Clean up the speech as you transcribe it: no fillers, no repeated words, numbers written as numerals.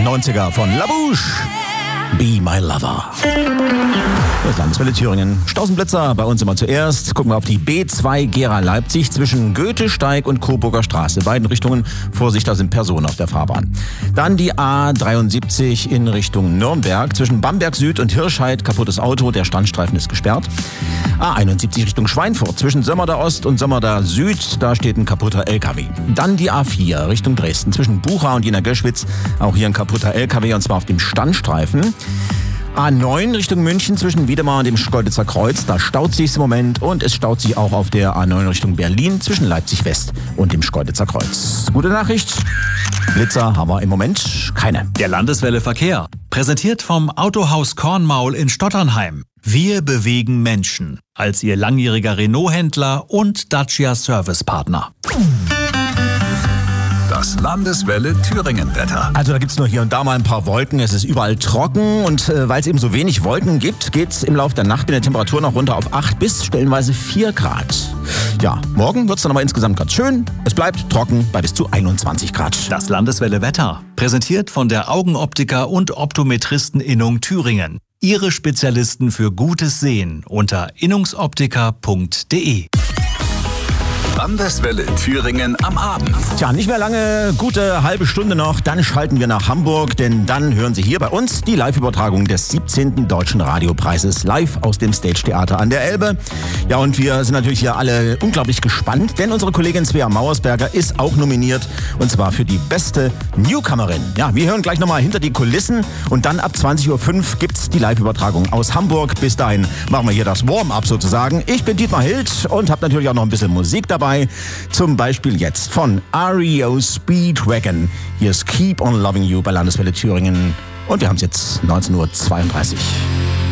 90er von La Bouche. Be My Lover. Das Landeswelle Thüringen. Stausenblitzer bei uns immer zuerst. Gucken wir auf die B2 Gera Leipzig zwischen Goethesteig und Coburger Straße. Beiden Richtungen. Vorsicht, da sind Personen auf der Fahrbahn. Dann die A73 in Richtung Nürnberg. Zwischen Bamberg Süd und Hirscheid kaputtes Auto. Der Standstreifen ist gesperrt. A71 Richtung Schweinfurt. Zwischen Sömmerda Ost und Sömmerda Süd. Da steht ein kaputter LKW. Dann die A4 Richtung Dresden. Zwischen Bucha und Jena Göschwitz. Auch hier ein kaputter LKW und zwar auf dem Standstreifen. A9 Richtung München zwischen Wiedemar und dem Schkeuditzer Kreuz. Da staut sich im Moment und es staut sich auch auf der A9 Richtung Berlin zwischen Leipzig West und dem Schkeuditzer Kreuz. Gute Nachricht, Blitzer haben wir im Moment keine. Der Landeswelle Verkehr, präsentiert vom Autohaus Kornmaul in Stotternheim. Wir bewegen Menschen als Ihr langjähriger Renault-Händler und Dacia-Service-Partner. Das Landeswelle Thüringen-Wetter. Also da gibt's nur hier und da mal ein paar Wolken. Es ist überall trocken und weil es eben so wenig Wolken gibt, geht's im Laufe der Nacht mit der Temperatur noch runter auf 8 bis stellenweise 4 Grad. Ja, morgen wird's dann aber insgesamt ganz schön. Es bleibt trocken bei bis zu 21 Grad. Das Landeswelle Wetter, präsentiert von der Augenoptiker und Optometristen Innung Thüringen. Ihre Spezialisten für gutes Sehen unter innungsoptiker.de. Landeswelle Thüringen am Abend. Tja, nicht mehr lange, gute halbe Stunde noch, dann schalten wir nach Hamburg, denn dann hören Sie hier bei uns die Live-Übertragung des 17. Deutschen Radiopreises live aus dem Stage Theater an der Elbe. Ja, und wir sind natürlich hier alle unglaublich gespannt, denn unsere Kollegin Svea Mauersberger ist auch nominiert und zwar für die beste Newcomerin. Ja, wir hören gleich nochmal hinter die Kulissen und dann ab 20.05 Uhr gibt's die Live-Übertragung aus Hamburg. Bis dahin machen wir hier das Warm-up sozusagen. Ich bin Dietmar Hild und habe natürlich auch noch ein bisschen Musik dabei. Zum Beispiel jetzt von REO Speedwagon. Hier ist Keep on Loving You bei Landeswelle Thüringen. Und wir haben es jetzt 19.32 Uhr.